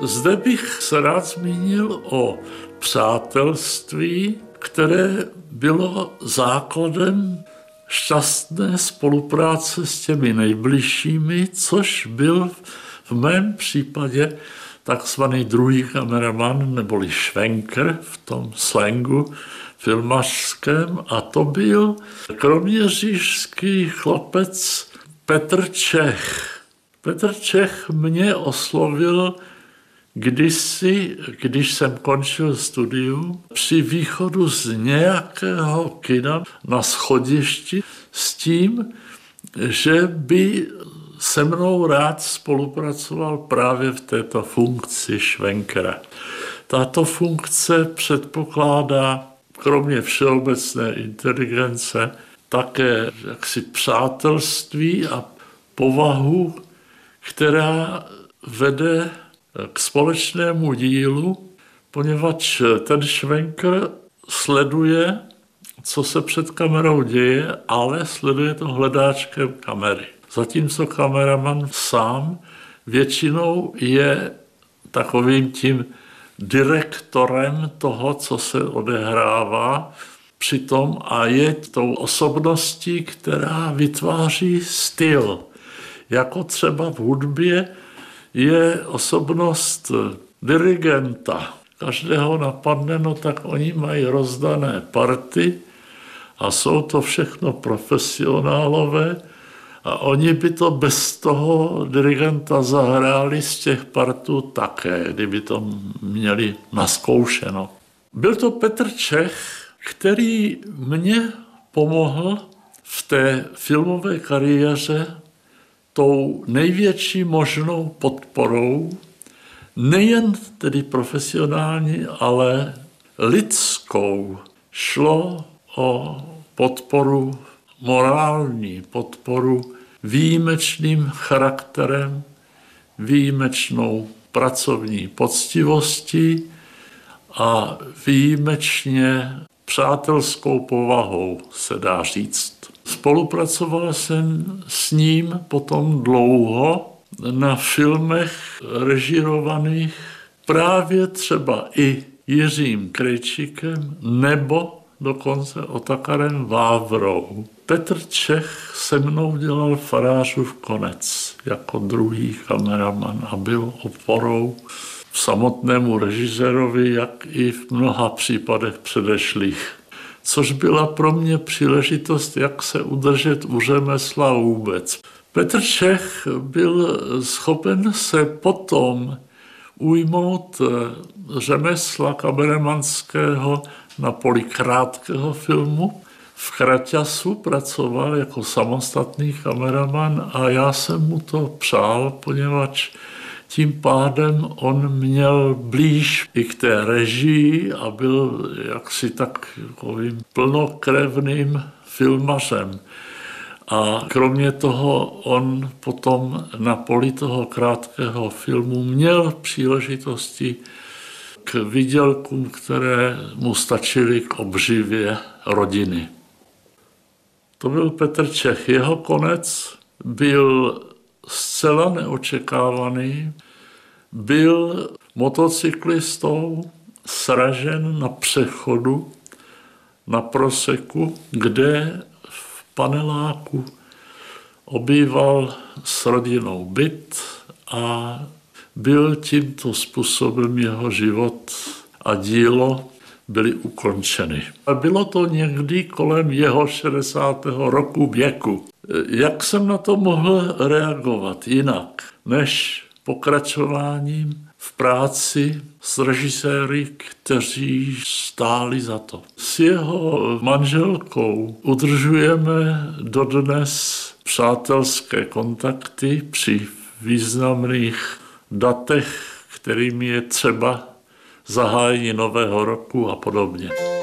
Zde bych se rád zmínil o přátelství, které bylo základem šťastné spolupráce s těmi nejbližšími, což byl v mém případě takzvaný druhý kameraman, neboli švenker v tom slangu filmařském, a to byl kroměřížský chlapec Petr Čech. Petr Čech mě oslovil kdysi, když jsem končil studium, při východu z nějakého kina na schodišti s tím, že by se mnou rád spolupracoval právě v této funkci švenkera. Tato funkce předpokládá kromě všeobecné inteligence také jaksi přátelství a povahu, která vede k společnému dílu, poněvadž ten švenker sleduje, co se před kamerou děje, ale sleduje to hledáčkem kamery. Zatímco kameraman sám většinou je takovým tím direktorem toho, co se odehrává přitom a je tou osobností, která vytváří styl. Jako třeba v hudbě je osobnost dirigenta. Každého napadne, no tak oni mají rozdané party a jsou to všechno profesionálové a oni by to bez toho dirigenta zahráli z těch partů také, kdyby to měli naskoušeno. Byl to Petr Čech, který mě pomohl v té filmové kariéře tou největší možnou podporou, nejen tedy profesionální, ale lidskou. Šlo o podporu morální, podporu výjimečným charakterem, výjimečnou pracovní poctivostí a výjimečně přátelskou povahou, se dá říct. Spolupracoval jsem s ním potom dlouho na filmech režírovaných právě třeba i Jiřím Krejčíkem nebo dokonce Otakarem Vávrou. Petr Čech se mnou dělal Farářův konec jako druhý kameraman a byl oporou samotnému režisérovi, jak i v mnoha případech předešlých. Což byla pro mě příležitost, jak se udržet u řemesla vůbec. Petr Čech byl schopen se potom ujmout řemesla kameramanského na poli krátkého filmu. V Kraťasu pracoval jako samostatný kameraman a já jsem mu to přál, poněvadž tím pádem on měl blíž i k té režii a byl jaksi takovým plnokrevným filmařem. A kromě toho on potom na poli toho krátkého filmu měl příležitosti k výdělkům, které mu stačily k obživě rodiny. To byl Petr Čech. Jeho konec byl zcela neočekávaný. Byl motocyklistou sražen na přechodu na Proseku, kde v paneláku obýval s rodinou byt a byl tímto způsobem jeho život a dílo byly ukončeny. A bylo to někdy kolem jeho 60. roku věku. Jak jsem na to mohl reagovat jinak, než pokračováním v práci s režiséry, kteří stáli za to. S jeho manželkou udržujeme dodnes přátelské kontakty při významných datech, kterými je třeba zahájení nového roku a podobně.